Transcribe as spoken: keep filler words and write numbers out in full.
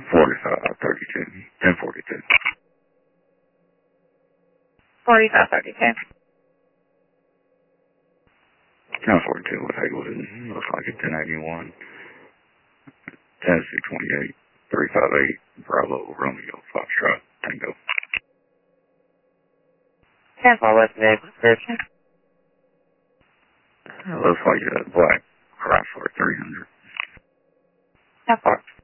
forty-five thirty-two. ten forty-two. forty-five thirty-two. ten forty-two with Haywood. Looks like it's ten eighty-one. Tennessee twenty-eight. three five eight. Bravo Romeo Foxtrot Tango. ten four, what's the description? It looks like a black Chrysler three hundred. ten four.